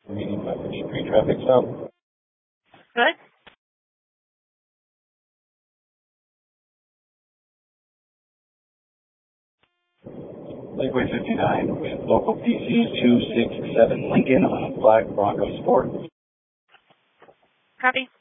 Meeting 553 traffic stop. Good. Lakeway 59 with local PC 267 Lincoln on a black Bronco Sport. Copy.